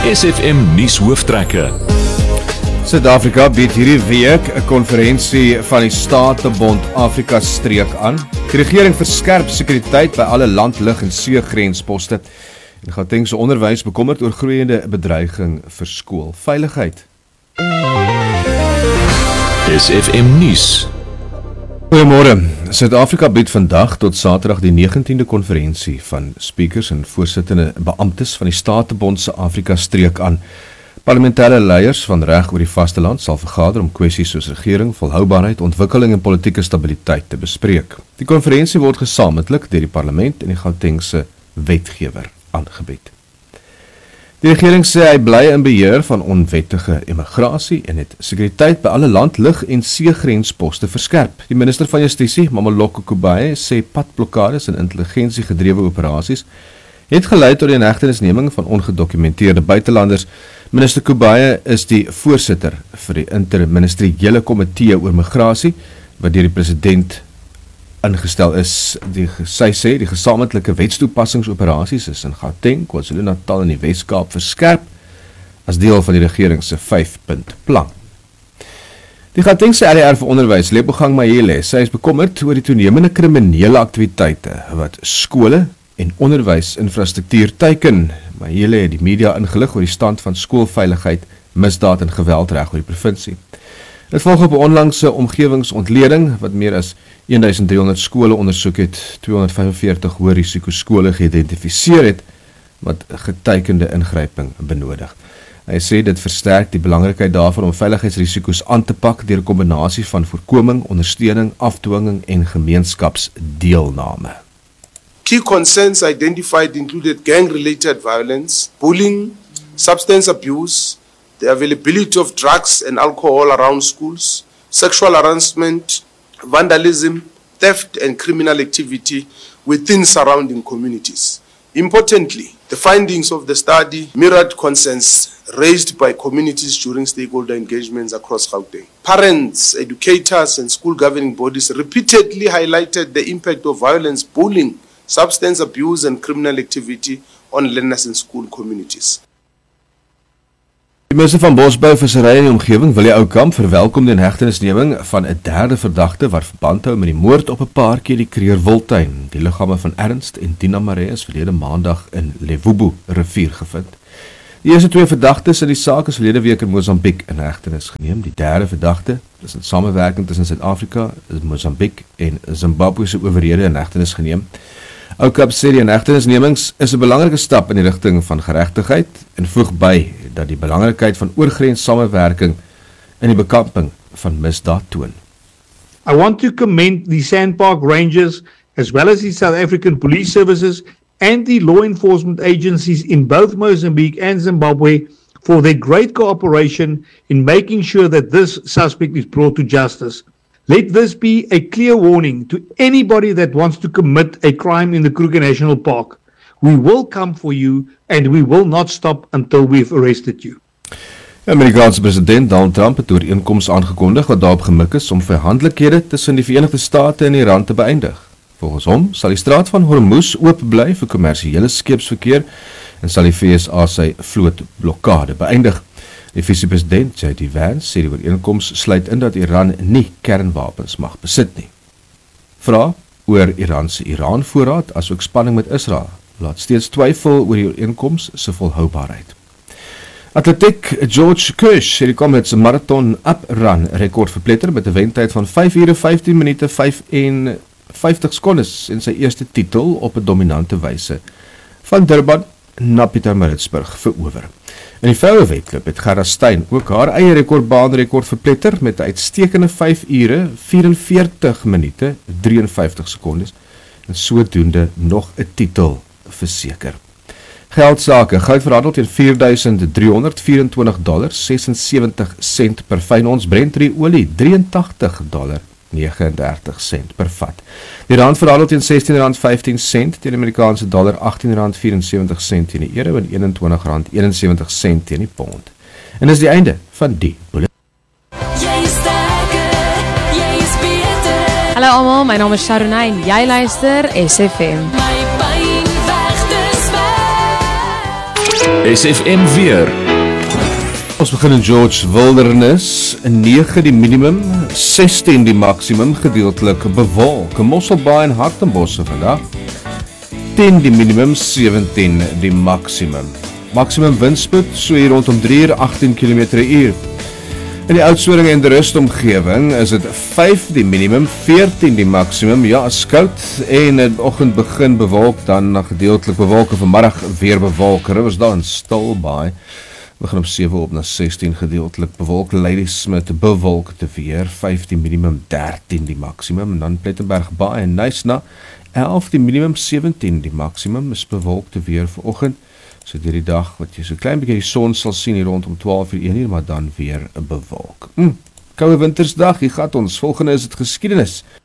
SFM nuus hooftrekke. Suid-Afrika bied hierdie week 'n konferensie van die Statebond Afrika streek aan. Die regering verskerp sekuriteit by alle land, lug en seegrensposte. En Gautengse onderwys bekommerd oor groeiende bedreiging vir skoolveiligheid. SFM nuus. Goeiemôre. Suid-Afrika bied vandag tot Saterdag die 19de konferensie van speakers en voorsittende beamptes van die Statebond se Afrika streek aan. Parlementêre leiers van reg oor die vasteland sal vergader om kwessies soos regering, volhoubaarheid, ontwikkeling en politieke stabiliteit te bespreek. Die konferensie word gesamentlik deur die parlement en die Gautengse wetgewer aangebied. Die regering sê hy bly in beheer van onwettige immigrasie en het sekuriteit by alle land, lug en seegrensposte verskerp. Die minister van Justisie, Mameloko Kubaye, sê padblokkades en intelligensiegedrewe operasies het gelei tot die inhegtenisneming van ongedokumenteerde buitelanders. Minister Kubaye is die voorsitter vir die interministeriële komitee oor migrasie, wat deur die president ingestel is. Sy sê die gesamentlike wetstoepassingsoperasies is in Gauteng, KwaZulu-Natal en die Wes-Kaap verskerp as deel van die regering se 5-punt plan. Die Gautengse RR vir onderwys, Lebogang Mayele, sy is bekommerd oor die toenemende kriminele aktiwiteite wat skole en onderwysinfrastruktuur teiken. Mayele het die media ingelig oor die stand van skoolveiligheid, misdaad en geweld reg oor die provinsie. Dit volg op 'n onlangse omgewingsontleding wat meer as 1300 skole ondersoek het, 245 hoë risiko skole geïdentifiseer het wat geteikende ingryping benodig. Hy sê dit versterk die belangrikheid daarvan om veiligheidsrisiko's aan te pak deur 'n kombinasie van voorkoming, ondersteuning, afdwinging en gemeenskapsdeelname. Key concerns identified included gang-related violence, bullying, substance abuse, the availability of drugs and alcohol around schools, sexual harassment, vandalism, theft and criminal activity within surrounding communities. Importantly, the findings of the study mirrored concerns raised by communities during stakeholder engagements across Gauteng. Parents, educators and school governing bodies repeatedly highlighted the impact of violence, bullying, substance abuse and criminal activity on learners and school communities. Die minister van Bosbou, Visserry en die omgewing, Willie Oukamp, verwelkom die inhegtenisneming van 'n derde verdagte wat verband hou met die moord op 'n paartjie die Kreer Wildtuin. Die liggame van Ernst en Dina Maree is verlede maandag in Levubu rivier gevind. Die eerste twee verdagtes in die saak is verlede week in Mosambiek in hegtenis geneem. Die derde verdagte is in samewerking tussen Suid-Afrika, Mosambiek en Zimbabwe se owerhede in hegtenis geneem. Oukamp sê die inhegtenisnemings is 'n belangrike stap in die rigting van geregtigheid en voeg by dat die belangrikheid van oorgrens samewerking in die bekamping van misdaad toon. I want to commend the Sandpark Rangers as well as the South African Police Services and the law enforcement agencies in both Mozambique and Zimbabwe for their great cooperation in making sure that this suspect is brought to justice. Let this be a clear warning to anybody that wants to commit a crime in the Kruger National Park. We will come for you and we will not stop until we've arrested you. Die Amerikaanse president Donald Trump het 'n ooreenkoms aangekondig wat daarop gemik is om vryhandelikhede tussen die Verenigde State en Iran te beëindig. Volgens hom sal die straat van Hormuz oop bly vir kommersiële skeepsverkeer en sal die VSA sy vlootblokkade beëindig. Die vice-president J.D. Vance sê die ooreenkoms sluit in dat Iran nie kernwapens mag besit nie. Vrae oor Iran se Iran-voorraad asook spanning met Israel laat steeds twyfel oor die ooreenkoms se volhoubaarheid. Atletiek George Kirsch sê die Comets se marathon uprun rekord verpletter met 'n wentyd van 5 ure 15 minute 55 sekondes in sy eerste titel op 'n dominante wyse van Durban na Pietermaritzburg verower. In die vroue wedloop het Gerda Steyn ook haar eie rekordbaanrekord verpletter met 'n uitstekende 5 ure 44 minute 53 sekondes en sodoende nog 'n titel verseker. Geldsake, goud verhandel teen $4,324.76 per fyn ons, Brent olie $83.39 per vat. Die rand verhandel teen R16.15 teen die Amerikaanse dollar, $18.74 teen die euro en R21.71 teen die pond. En dis die einde van die bulletin. Hallo almal, my naam is Sharonay en jy luister SFM. My pyn weg te swaar. SFM weer. Ons begin in George Wilderness, 9 die minimum, 16 die maksimum, gedeeltelik bewolk. Mosselbaai en Hartenbosse vandag, 10 die minimum, 17 die maksimum. Maksimum windspoed, so hier rondom 3 uur, 18 km/h. In die Oudtshoorn en die rustomgewing is dit 5 die minimum, 14 die maksimum. Ja, is koud en in die oggend begin bewolk, dan gedeeltelik bewolk en vanmiddag weer bewolk. Rivers daar in Stilbaai begin op 7 op na 16 gedeeltelik bewolk. Ladysmith bewolkte weer, 5 die minimum, 13 die maksimum. En dan Plettenberg Baai en Nysna, 11 die minimum, 17 die maksimum. Is bewolkte weer vanoggend. So deur die dag wat jy so klein bietjie die son sal sien hier rondom 12 uur 1 uur, maar dan weer bewolk. Koue wintersdag, hier gaan ons. Volgende is dit geskiedenis.